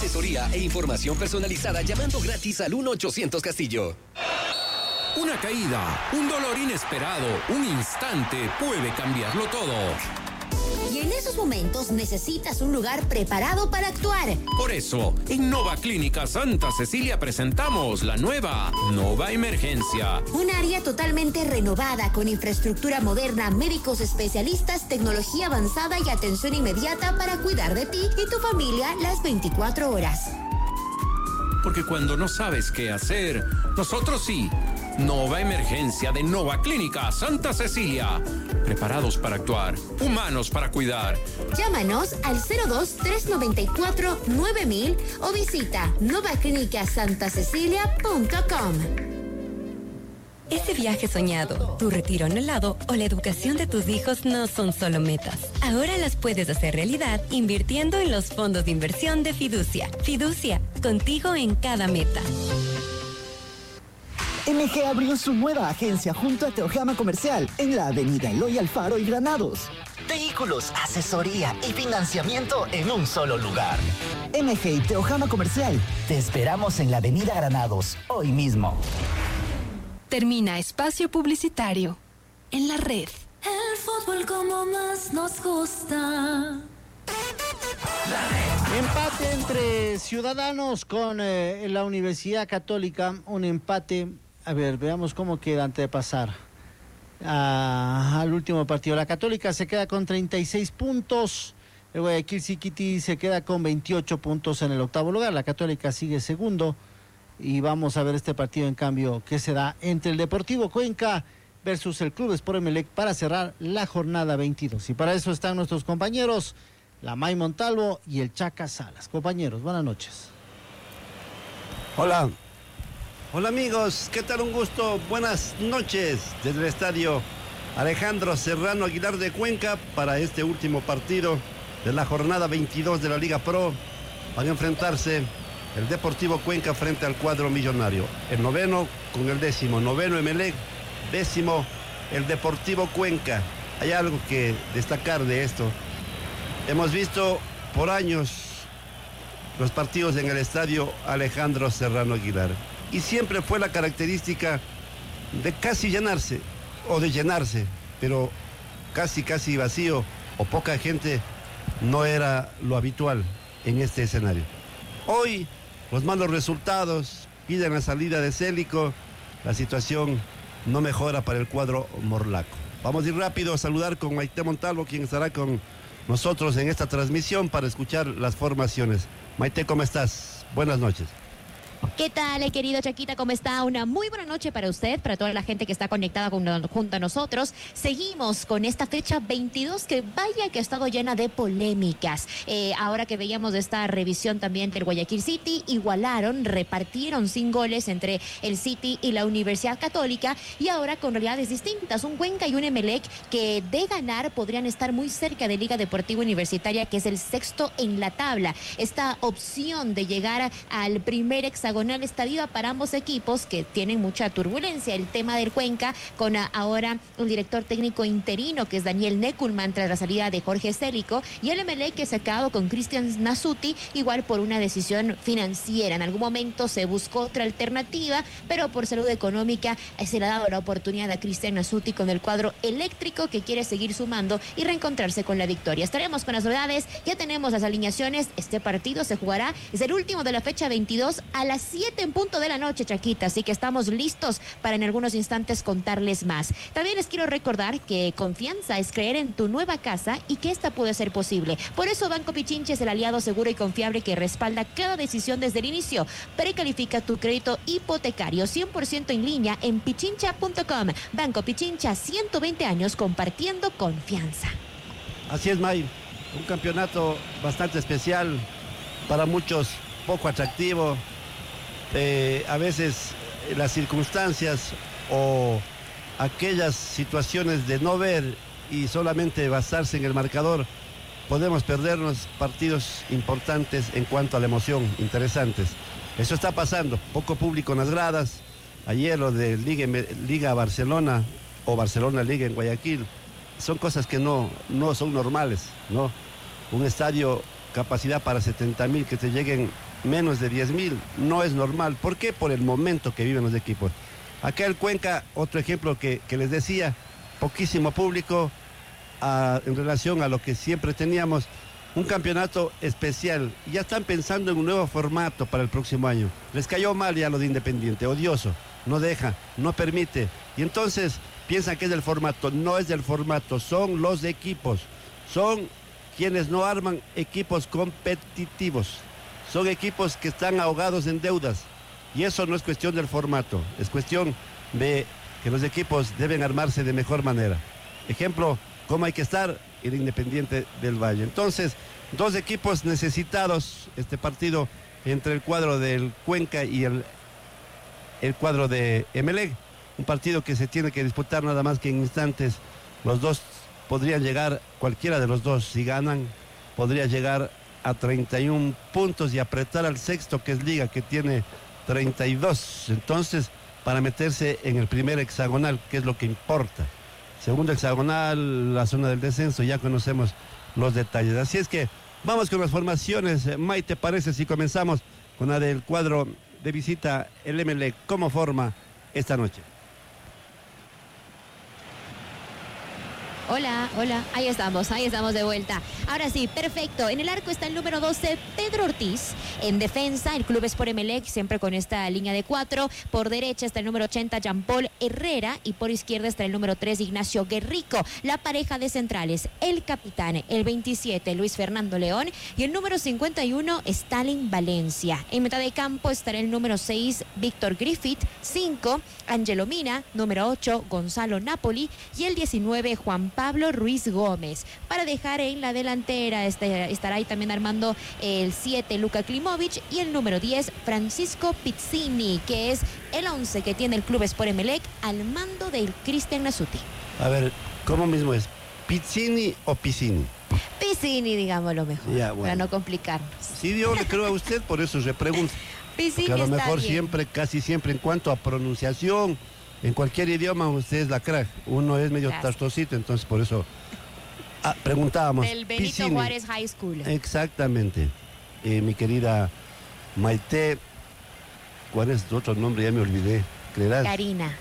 Asesoría e información personalizada llamando gratis al 1-800 Castillo. Una caída, un dolor inesperado, un instante puede cambiarlo todo. Y en esos momentos necesitas un lugar preparado para actuar. Por eso, en Nova Clínica Santa Cecilia presentamos la nueva Nova Emergencia. Un área totalmente renovada con infraestructura moderna, médicos especialistas, tecnología avanzada y atención inmediata para cuidar de ti y tu familia las 24 horas. Porque cuando no sabes qué hacer, nosotros sí. Nova Emergencia de Nova Clínica Santa Cecilia. Preparados para actuar, humanos para cuidar. Llámanos al 02-394-9000 o visita novaclinicasantaCecilia.com. Ese viaje soñado, tu retiro anhelado o la educación de tus hijos no son solo metas. Ahora las puedes hacer realidad invirtiendo en los fondos de inversión de Fiducia. Fiducia, contigo en cada meta. MG abrió su nueva agencia junto a Teojama Comercial en la avenida Eloy Alfaro y Granados. Vehículos, asesoría y financiamiento en un solo lugar. MG y Teojama Comercial. Te esperamos en la avenida Granados, hoy mismo. Termina espacio publicitario en la red. El fútbol como más nos gusta. Empate entre Ciudadanos con la Universidad Católica, un empate. A ver, veamos cómo queda antes de pasar al último partido. La Católica se queda con 36 puntos, el Guayaquil City se queda con 28 puntos en el octavo lugar. La Católica sigue segundo y vamos a ver este partido en cambio que se da entre el Deportivo Cuenca versus el Club Sport Emelec para cerrar la jornada 22. Y para eso están nuestros compañeros, la May Montalvo y el Chaca Salas. Compañeros, buenas noches. Hola. Hola amigos, ¿qué tal? Un gusto. Buenas noches desde el estadio Alejandro Serrano Aguilar de Cuenca para este último partido de la jornada 22 de la Liga Pro. Van a enfrentarse el Deportivo Cuenca frente al cuadro millonario. El noveno con el décimo. Noveno Emelec, décimo el Deportivo Cuenca. Hay algo que destacar de esto. Hemos visto por años los partidos en el estadio Alejandro Serrano Aguilar. Y siempre fue la característica de casi llenarse, o de llenarse, pero casi vacío, o poca gente, no era lo habitual en este escenario. Hoy, los malos resultados piden la salida de Célico, la situación no mejora para el cuadro morlaco. Vamos a ir rápido a saludar con Maite Montalvo, quien estará con nosotros en esta transmisión para escuchar las formaciones. Maite, ¿cómo estás? Buenas noches. ¿Qué tal, querido Chaquita? ¿Cómo está? Una muy buena noche para usted, para toda la gente que está conectada junto a nosotros. Seguimos con esta fecha 22 que vaya que ha estado llena de polémicas. Ahora que veíamos esta revisión también del Guayaquil City, repartieron sin goles entre el City y la Universidad Católica y ahora con realidades distintas. Un Cuenca y un Emelec que de ganar podrían estar muy cerca de Liga Deportiva Universitaria, que es el sexto en la tabla. Esta opción de llegar al primer hexagonal está viva para ambos equipos que tienen mucha turbulencia. El tema del Cuenca con ahora un director técnico interino que es Daniel Neculman tras la salida de Jorge Célico, y el Emelec que se ha quedado con Cristian Nasuti igual por una decisión financiera. En algún momento se buscó otra alternativa, pero por salud económica se le ha dado la oportunidad a Cristian Nasuti con el cuadro eléctrico que quiere seguir sumando y reencontrarse con la victoria. Estaremos con las novedades, ya tenemos las alineaciones. Este partido se jugará, es el último de la fecha 22 a las 7 en punto de la noche, Chaquita, así que estamos listos para en algunos instantes contarles más. También les quiero recordar que confianza es creer en tu nueva casa y que esta puede ser posible. Por eso Banco Pichincha es el aliado seguro y confiable que respalda cada decisión desde el inicio. Precalifica tu crédito hipotecario 100% en línea en pichincha.com. Banco Pichincha, 120 años compartiendo confianza. Así es, May, un campeonato bastante especial, para muchos poco atractivo. A veces las circunstancias o aquellas situaciones de no ver y solamente basarse en el marcador, podemos perdernos partidos importantes en cuanto a la emoción, interesantes. Eso está pasando, poco público en las gradas. Ayer lo de Liga Barcelona o Barcelona Liga en Guayaquil, son cosas que no son normales, ¿no? Un estadio capacidad para 70.000, que te lleguen menos de 10.000, no es normal. ¿Por qué? Por el momento que viven los equipos. Acá el Cuenca, otro ejemplo que les decía, poquísimo público en relación a lo que siempre teníamos, un campeonato especial. Ya están pensando en un nuevo formato para el próximo año. Les cayó mal ya lo de Independiente, odioso, no deja, no permite. Y entonces piensan que es del formato, no es del formato, son los equipos, son quienes no arman equipos competitivos, son equipos que están ahogados en deudas. Y eso no es cuestión del formato, es cuestión de que los equipos deben armarse de mejor manera. Ejemplo, cómo hay que estar el Independiente del Valle. Entonces, dos equipos necesitados este partido entre el cuadro del Cuenca y el cuadro de Emelec. Un partido que se tiene que disputar nada más que en instantes. Los dos podrían llegar, cualquiera de los dos, si ganan, podría llegar a 31 puntos y apretar al sexto, que es Liga, que tiene 32. Entonces, para meterse en el primer hexagonal, que es lo que importa. Segundo hexagonal, la zona del descenso, ya conocemos los detalles. Así es que vamos con las formaciones. May, ¿te parece si comenzamos con la del cuadro de visita, el Emelec? ¿Cómo forma esta noche? Hola, ahí estamos de vuelta. Ahora sí, perfecto. En el arco está el número 12, Pedro Ortiz. En defensa, el Club Sport Emelec, siempre con esta línea de 4. Por derecha está el número 80, Jean-Paul Herrera. Y por izquierda está el número 3, Ignacio Guerrico. La pareja de centrales, el capitán, el 27, Luis Fernando León. Y el número 51, Stalin Valencia. En mitad de campo estará el número 6, Víctor Griffith. 5, Angelo Mina. Número 8, Gonzalo Napoli. Y el 19, Juan Pablo Ruiz Gómez. Para dejar en la delantera estará ahí también armando el 7, Luka Klimovic, y el número 10, Francisco Pizzini, que es el 11 que tiene el Club Sport Emelec al mando del Cristian Nasuti. A ver, ¿cómo mismo es? ¿Pizzini o Pizzini? Pizzini, digámoslo mejor, ya, bueno, para no complicarnos. Sí, yo le creo a usted, por eso le pregunto. Pizzini, porque a lo mejor bien. Siempre, casi siempre en cuanto a pronunciación, en cualquier idioma usted es la crack. Uno es medio tastosito, entonces por eso preguntábamos. Del Benito Pizzini. Juárez High School. Exactamente. Mi querida Maite, ¿cuál es tu otro nombre? Ya me olvidé. ¿Creerás? Karina.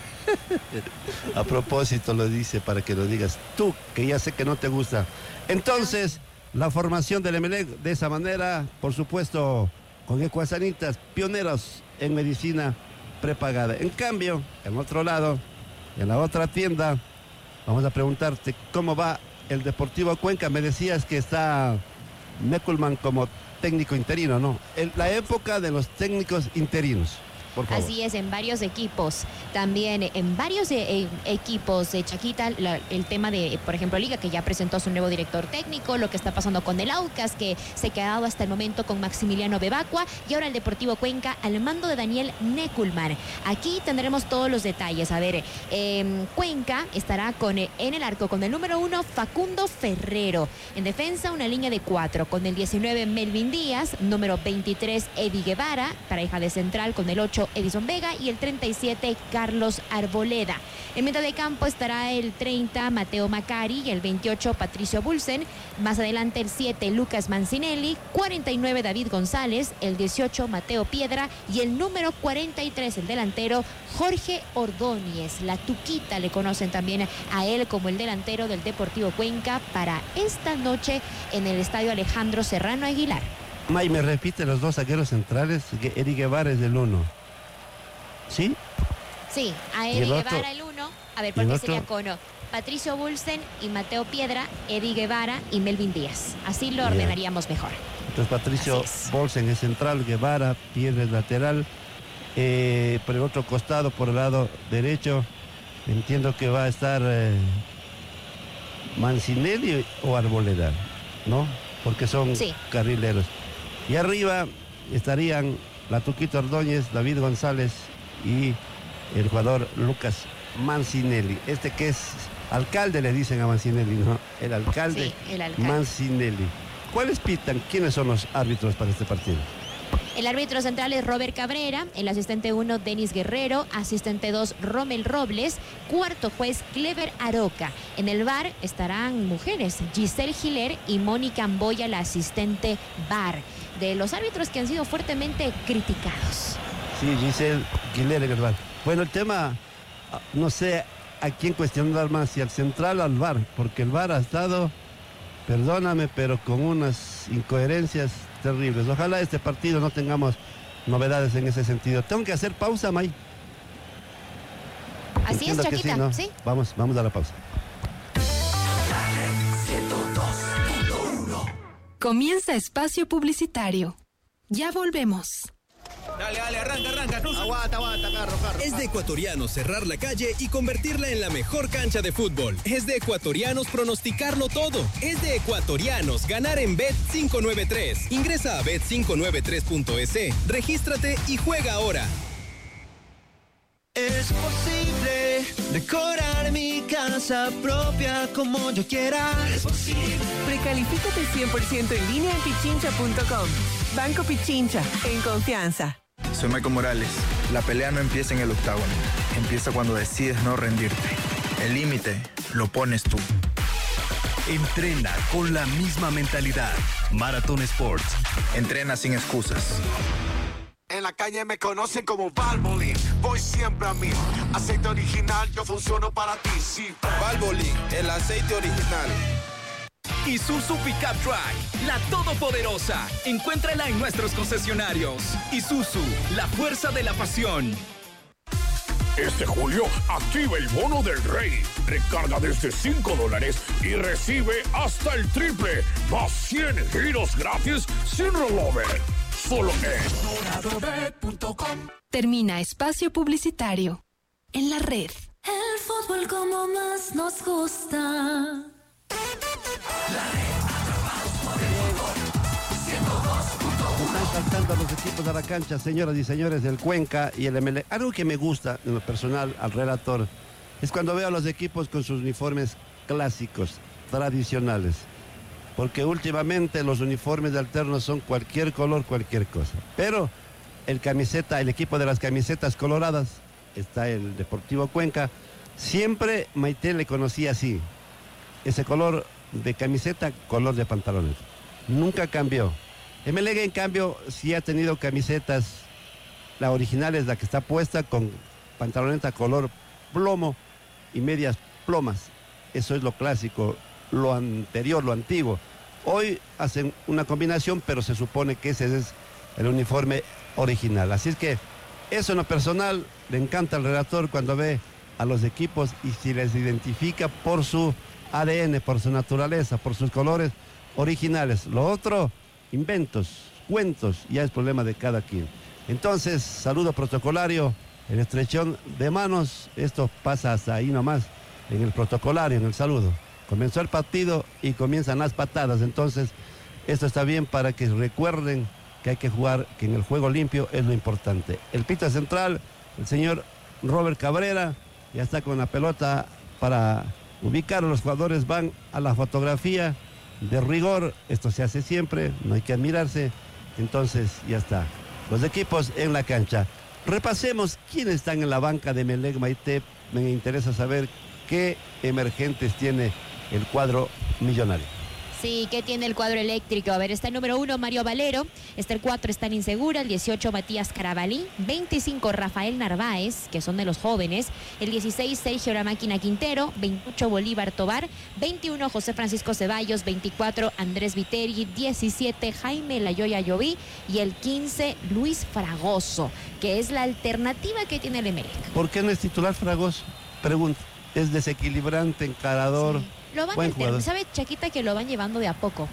A propósito lo dice para que lo digas tú, que ya sé que no te gusta. Entonces, la formación del Emelec de esa manera, por supuesto, con ecuasanitas, pioneros en medicina prepagada. En cambio, en otro lado, en la otra tienda, vamos a preguntarte cómo va el Deportivo Cuenca. Me decías que está Neckelman como técnico interino, ¿no? La época de los técnicos interinos. Por favor. Así es, en varios equipos, también en varios equipos, Chaquita, el tema de, por ejemplo, Liga, que ya presentó su nuevo director técnico, lo que está pasando con el Aucas, que se ha quedado hasta el momento con Maximiliano Bebacua, y ahora el Deportivo Cuenca al mando de Daniel Neckelman. Aquí tendremos todos los detalles. A ver, Cuenca estará en el arco con el número 1, Facundo Ferrero. En defensa, una línea de 4, con el 19, Melvin Díaz, número 23, Eddie Guevara, pareja de central con el 8, Edison Vega, y el 37, Carlos Arboleda. En mitad de campo estará el 30, Mateo Macari, y el 28, Patricio Bulsen. Más adelante el 7, Lucas Mancinelli, 49, David González, el 18, Mateo Piedra, y el número 43, el delantero Jorge Ordóñez. La Tuquita le conocen también a él como el delantero del Deportivo Cuenca para esta noche en el Estadio Alejandro Serrano Aguilar. May, me repite los dos zagueros centrales. Eddie Guevara es el 1. ¿Sí? Sí, a Eddie Guevara el 1. A ver, ¿por qué sería Cono? Patricio Bulsen y Mateo Piedra, Eddie Guevara y Melvin Díaz. Así lo ordenaríamos mejor. Entonces Patricio Bulsen es central, Guevara, Piedra es lateral. Por el otro costado, por el lado derecho, entiendo que va a estar Mancinelli o Arboleda, ¿no? Porque son carrileros. Y arriba estarían la Tuquita Ordóñez, David González y el jugador Lucas Mancinelli. Este que es alcalde, le dicen a Mancinelli, ¿no? El alcalde, el alcalde. Mancinelli. ¿Cuáles pitan? ¿Quiénes son los árbitros para este partido? El árbitro central es Robert Cabrera, el asistente 1 Denis Guerrero, asistente 2 Rommel Robles, cuarto juez Clever Aroca. En el VAR estarán mujeres, Giselle Giler y Mónica Amboya, la asistente VAR. De los árbitros que han sido fuertemente criticados. Sí, Giselle Giler en el VAR. Bueno, el tema, no sé a quién cuestionar más, si al central o al VAR, porque el VAR ha estado, perdóname, pero con unas incoherencias terribles. Ojalá este partido no tengamos novedades en ese sentido. Tengo que hacer pausa, May. Así Entiendo es, que Chaquita, sí, ¿no? ¿sí? Vamos a la pausa. Comienza espacio publicitario. Ya volvemos. Dale, arranca. Aguanta, carro. Es de ecuatorianos cerrar la calle y convertirla en la mejor cancha de fútbol. Es de ecuatorianos pronosticarlo todo. Es de ecuatorianos ganar en Bet593. Ingresa a bet593.es, regístrate y juega ahora. Es posible decorar mi casa propia como yo quiera. Es posible. Precalifícate 100% en línea en pichincha.com. Banco Pichincha, en confianza. Soy Michael Morales. La pelea no empieza en el octágono. Empieza cuando decides no rendirte. El límite lo pones tú. Entrena con la misma mentalidad. Maratón Sports. Entrena sin excusas. En la calle me conocen como Valvoline. Voy siempre a mí. Aceite original, yo funciono para ti, sí. Valvoline, el aceite original. Isuzu Pickup Drive, la todopoderosa. Encuéntrala en nuestros concesionarios. Isuzu, la fuerza de la pasión. Este julio, activa el bono del rey. Recarga desde $5 y recibe hasta el triple. Más 100 giros gratis sin rollover. Solo en doradobet.com. Termina espacio publicitario. En la red. El fútbol como más nos gusta. La red, están saltando los equipos a la cancha, señoras y señores del Cuenca y el MLE. Algo que me gusta en lo personal al relator es cuando veo a los equipos con sus uniformes clásicos, tradicionales. Porque últimamente los uniformes de alternos son cualquier color, cualquier cosa. Pero el equipo de las camisetas coloradas, está el Deportivo Cuenca, siempre Maite le conocía así. Ese color de camiseta, color de pantalones. Nunca cambió. MLE, en cambio, sí ha tenido camisetas, la original es la que está puesta con pantaloneta color plomo y medias plomas. Eso es lo clásico, lo anterior, lo antiguo. Hoy hacen una combinación, pero se supone que ese es el uniforme original. Así es que eso en lo personal le encanta al relator cuando ve a los equipos y si les identifica por su ADN, por su naturaleza, por sus colores originales. Lo otro, inventos, cuentos, ya es problema de cada quien. Entonces, saludo protocolario, el estrechón de manos, esto pasa hasta ahí nomás, en el protocolario, en el saludo. Comenzó el partido y comienzan las patadas, entonces esto está bien para que recuerden que hay que jugar, que en el juego limpio es lo importante. El pita central, el señor Robert Cabrera, ya está con la pelota para ubicar a los jugadores, van a la fotografía de rigor, esto se hace siempre, no hay que admirarse, entonces ya está. Los equipos en la cancha. Repasemos quiénes están en la banca de Emelec Maite, me interesa saber qué emergentes tiene el cuadro millonario. Sí, ¿qué tiene el cuadro eléctrico? A ver, está el número 1, Mario Valero. Está el 4, Stan Insegura. El 18, Matías Carabalí. 25, Rafael Narváez, que son de los jóvenes. El 16, Sergio La Máquina Quintero. 28, Bolívar Tobar. 21, José Francisco Ceballos. 24, Andrés Viteri. 17, Jaime Layoya Lloví. Y el 15, Luis Fragoso, que es la alternativa que tiene el Emelec. ¿Por qué no es titular Fragoso? Pregunta. Es desequilibrante, encarador. Sí. Lo van buen jugador. ¿Sabe, Chaquita, que lo van llevando de a poco?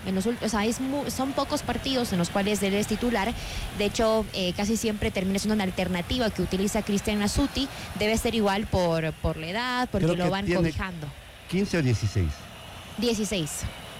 Son pocos partidos en los cuales él es titular. De hecho, casi siempre termina siendo una alternativa que utiliza Cristian Azuti. Debe ser igual por la edad, porque lo van cobijando. 15 o 16. 16.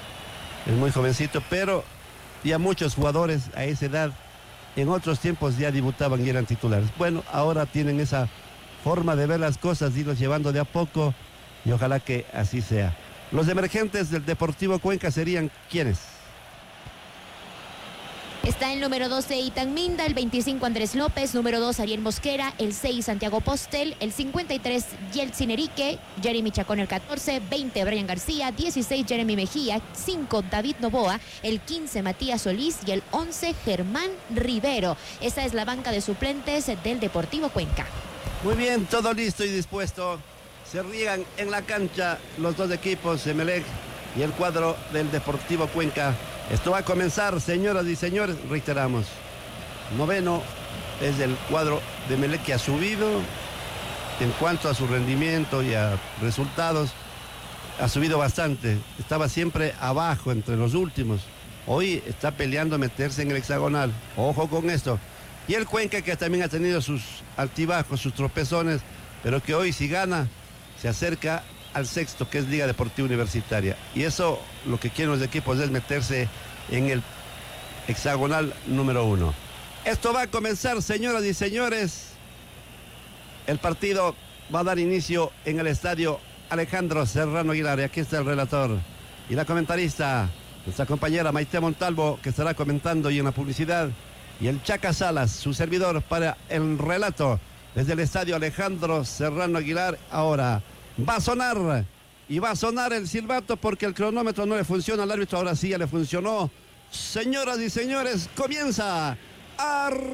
Es muy jovencito, pero ya muchos jugadores a esa edad, en otros tiempos ya debutaban y eran titulares. Bueno, ahora tienen esa forma de ver las cosas, irlos llevando de a poco, y ojalá que así sea. Los emergentes del Deportivo Cuenca serían ¿quiénes? Está el número 12 Itan Minda, el 25 Andrés López, número 2 Ariel Mosquera, el 6 Santiago Postel, el 53 Yeltsin Erique, Jeremy Chacón el 14, 20 Brian García, 16 Jeremy Mejía, 5 David Novoa, el 15 Matías Solís y el 11 Germán Rivero. Esa es la banca de suplentes del Deportivo Cuenca. Muy bien, todo listo y dispuesto. Se riegan en la cancha los dos equipos, Emelec y el cuadro del Deportivo Cuenca. Esto va a comenzar, señoras y señores, reiteramos. Noveno es el cuadro de Emelec, que ha subido en cuanto a su rendimiento y a resultados. Ha subido bastante. Estaba siempre abajo, entre los últimos. Hoy está peleando a meterse en el hexagonal. Ojo con esto. Y el Cuenca, que también ha tenido sus altibajos, sus tropezones, pero que hoy, si gana, se acerca al sexto, que es Liga Deportiva Universitaria. Y eso, lo que quieren los equipos es meterse en el hexagonal número 1. Esto va a comenzar, señoras y señores. El partido va a dar inicio en el estadio Alejandro Serrano Aguilar. Y aquí está el relator y la comentarista, nuestra compañera Maite Montalvo, que estará comentando, y en la publicidad, y el Chaca Salas, su servidor, para el relato desde el estadio Alejandro Serrano Aguilar. Ahora va a sonar, y va a sonar el silbato, porque el cronómetro no le funciona al árbitro. Ahora sí ya le funcionó. Señoras y señores, comienza. Arranca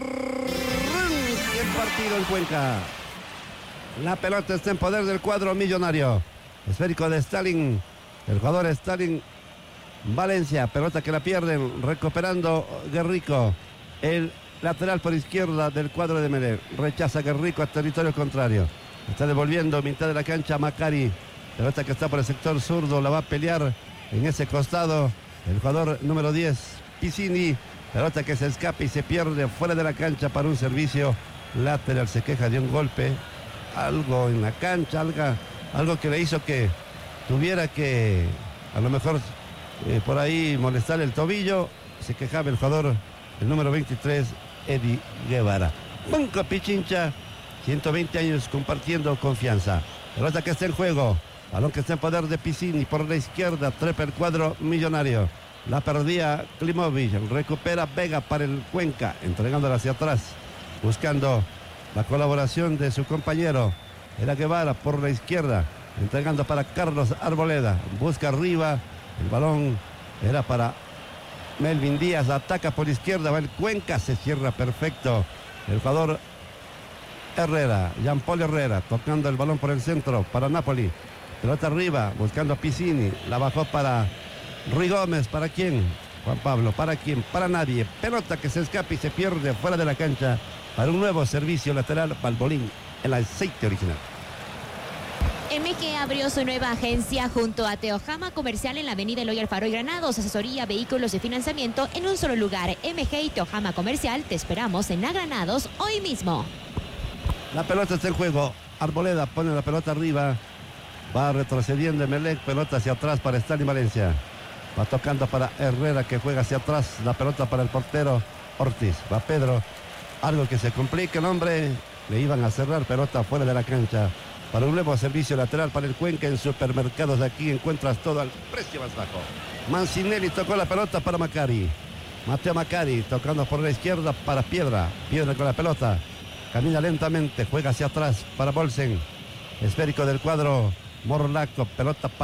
el partido en Cuenca. La pelota está en poder del cuadro millonario. Esférico de Stalin, el jugador Stalin Valencia. Pelota que la pierden, recuperando Guerrico. El lateral por izquierda del cuadro de Emelec. Rechaza Guerrico a territorio contrario. Está devolviendo mitad de la cancha Macari. Pelota que está por el sector zurdo, la va a pelear en ese costado el jugador número 10, Piscini. Pelota que se escapa y se pierde fuera de la cancha para un servicio lateral. Se queja de un golpe, algo en la cancha, algo que le hizo que tuviera que, a lo mejor, por ahí molestar el tobillo. Se quejaba el jugador, el número 23, Eddie Guevara. Banco Pichincha, 120 años compartiendo confianza. Pelota que está en juego. Balón que está en poder de Piscini por la izquierda. Trepa el cuadro millonario. La perdía Klimovic. Recupera Vega para el Cuenca, entregándola hacia atrás, buscando la colaboración de su compañero. Era Guevara por la izquierda, entregando para Carlos Arboleda. Busca arriba. El balón era para Melvin Díaz. Ataca por izquierda. Va el Cuenca. Se cierra perfecto el jugador Herrera, Jean-Paul Herrera, tocando el balón por el centro para Napoli. Pelota arriba, buscando a Piscini. La bajó para Rui Gómez. ¿Para quién? Juan Pablo. ¿Para quién? Para nadie. Pelota que se escapa y se pierde fuera de la cancha para un nuevo servicio lateral. Balbolín, el aceite original. MG abrió su nueva agencia junto a Teojama Comercial en la avenida Eloy Alfaro y Granados. Asesoría, vehículos y financiamiento en un solo lugar. MG y Teojama Comercial, te esperamos en Granados hoy mismo. La pelota está en juego. Arboleda pone la pelota arriba. Va retrocediendo Emelec. Pelota hacia atrás para Stalin Valencia. Va tocando para Herrera, que juega hacia atrás. La pelota para el portero Ortiz. Va Pedro. Algo que se complica el hombre. Le iban a cerrar. Pelota fuera de la cancha para un nuevo servicio lateral para el Cuenca. En supermercados aquí encuentras todo al precio más bajo. Mancinelli tocó la pelota para Macari. Mateo Macari tocando por la izquierda para Piedra. Piedra con la pelota. Camina lentamente, juega hacia atrás para Bolsen. Esférico del cuadro Morlaco, pelota para